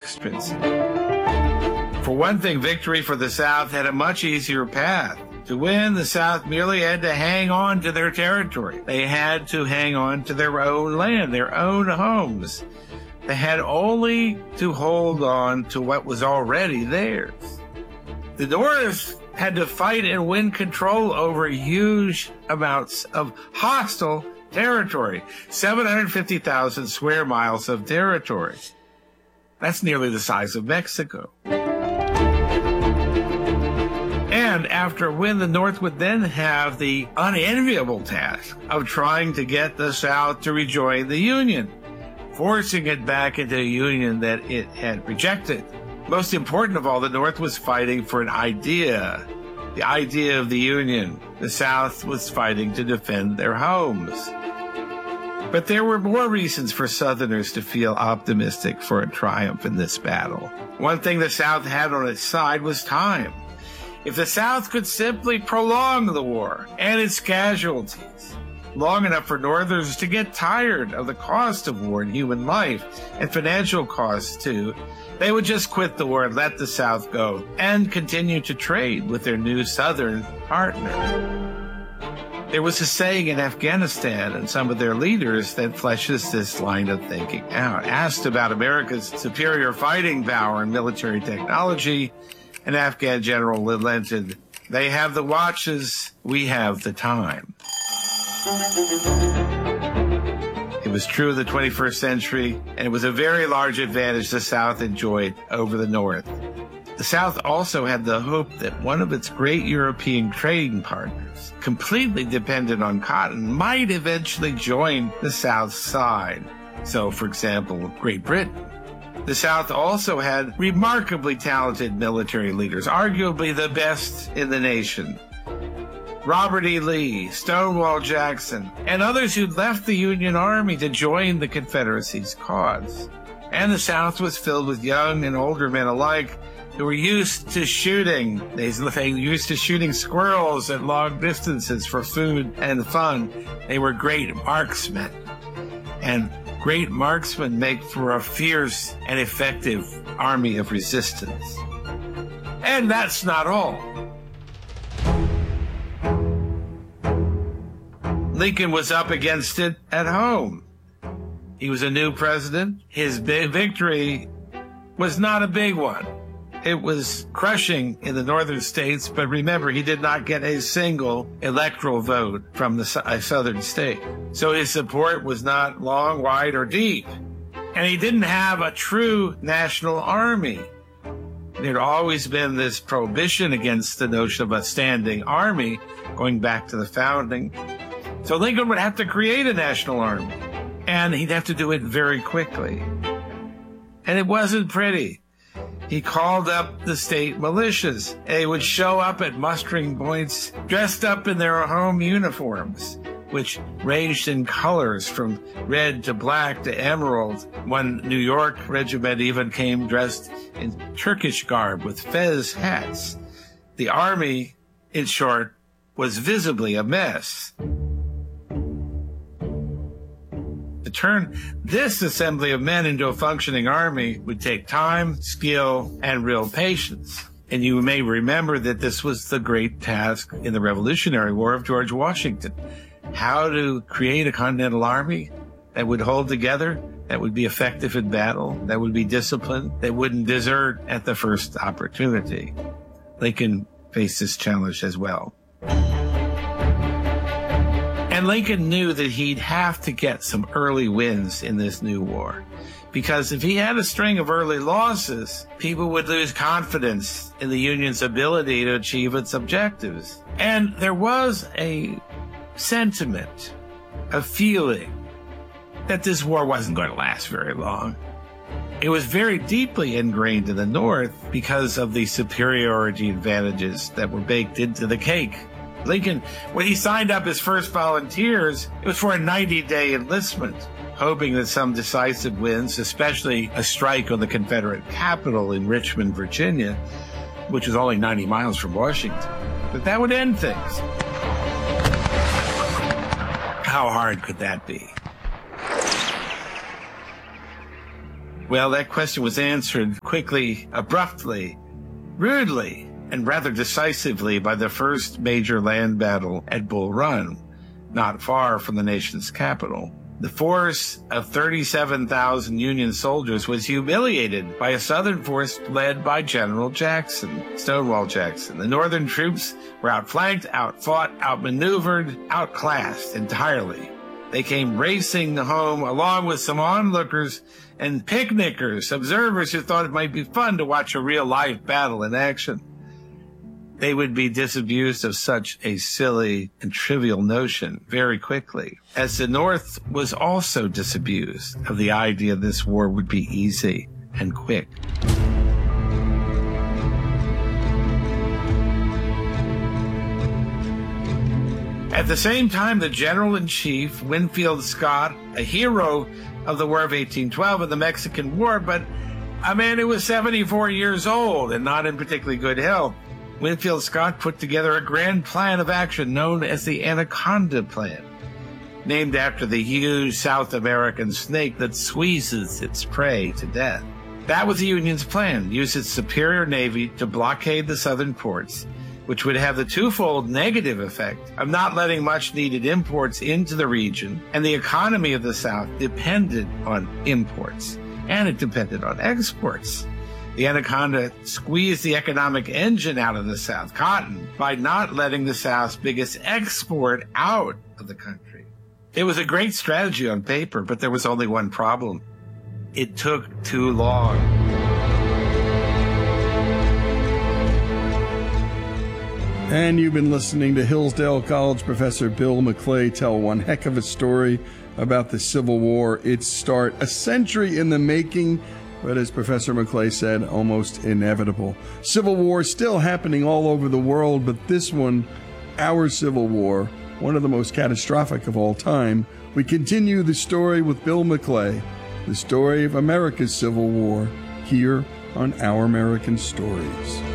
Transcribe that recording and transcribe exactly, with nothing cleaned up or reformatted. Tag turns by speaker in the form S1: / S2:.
S1: expensive. For one thing, victory for the South had a much easier path. To win, the South merely had to hang on to their territory. They had to hang on to their own land, their own homes. They had only to hold on to what was already theirs. The North had to fight and win control over huge amounts of hostile territory, seven hundred fifty thousand square miles of territory. That's nearly the size of Mexico. And after a win, the North would then have the unenviable task of trying to get the South to rejoin the Union, forcing it back into a union that it had rejected. Most important of all, the North was fighting for an idea, the idea of the Union. The South was fighting to defend their homes. But there were more reasons for Southerners to feel optimistic for a triumph in this battle. One thing the South had on its side was time. If the South could simply prolong the war and its casualties long enough for Northerners to get tired of the cost of war in human life and financial costs too, they would just quit the war and let the South go and continue to trade with their new Southern partner. There was a saying in Afghanistan and some of their leaders that fleshes this line of thinking out. Asked about America's superior fighting power and military technology, an Afghan general lamented, "They have the watches, we have the time." It was true of the twenty-first century, and it was a very large advantage the South enjoyed over the North. The South also had the hope that one of its great European trading partners, completely dependent on cotton, might eventually join the South's side. So, for example, Great Britain. The South also had remarkably talented military leaders, arguably the best in the nation. Robert E. Lee, Stonewall Jackson, and others who'd left the Union Army to join the Confederacy's cause. And the South was filled with young and older men alike who were used to shooting. They were used to shooting squirrels at long distances for food and fun. They were great marksmen. And great marksmen make for a fierce and effective army of resistance. And that's not all. Lincoln was up against it at home. He was a new president. His big victory was not a big one. It was crushing in the northern states, but remember, he did not get a single electoral vote from the southern state. So his support was not long, wide, or deep. And he didn't have a true national army. There'd always been this prohibition against the notion of a standing army, going back to the founding. So Lincoln would have to create a national army, and he'd have to do it very quickly. And it wasn't pretty. He called up the state militias. They would show up at mustering points dressed up in their home uniforms, which ranged in colors from red to black to emerald. One New York regiment even came dressed in Turkish garb with fez hats. The army, in short, was visibly a mess. To turn this assembly of men into a functioning army would take time, skill, and real patience. And you may remember that this was the great task in the Revolutionary War of George Washington. How to create a continental army that would hold together, that would be effective in battle, that would be disciplined, that wouldn't desert at the first opportunity. Lincoln faced this challenge as well. And Lincoln knew that he'd have to get some early wins in this new war, because if he had a string of early losses, people would lose confidence in the Union's ability to achieve its objectives. And there was a sentiment, a feeling that this war wasn't going to last very long. It was very deeply ingrained in the North because of the superiority advantages that were baked into the cake. Lincoln, when he signed up his first volunteers, it was for a ninety-day enlistment, hoping that some decisive wins, especially a strike on the Confederate capital in Richmond, Virginia, which was only ninety miles from Washington, that that would end things. How hard could that be? Well, that question was answered quickly, abruptly, rudely, and rather decisively by the first major land battle at Bull Run, not far from the nation's capital. The force of thirty-seven thousand Union soldiers was humiliated by a Southern force led by General Jackson, Stonewall Jackson. The Northern troops were outflanked, outfought, outmaneuvered, outclassed entirely. They came racing home along with some onlookers and picnickers, observers who thought it might be fun to watch a real-life battle in action. They would be disabused of such a silly and trivial notion very quickly, as the North was also disabused of the idea this war would be easy and quick. At the same time, the General-in-Chief, Winfield Scott, a hero of the War of eighteen twelve and the Mexican War, but a man who was seventy-four years old and not in particularly good health, Winfield Scott put together a grand plan of action known as the Anaconda Plan, named after the huge South American snake that squeezes its prey to death. That was the Union's plan: use its superior navy to blockade the southern ports, which would have the twofold negative effect of not letting much needed imports into the region, and the economy of the South depended on imports, and it depended on exports. The Anaconda squeezed the economic engine out of the South, cotton, by not letting the South's biggest export out of the country. It was a great strategy on paper, but there was only one problem. It took too long.
S2: And you've been listening to Hillsdale College professor Bill McClay tell one heck of a story about the Civil War, its start a century in the making, but as Professor McClay said, almost inevitable. Civil War still happening all over the world, but this one, our Civil War, one of the most catastrophic of all time. We continue the story with Bill McClay, the story of America's Civil War, here on Our American Stories.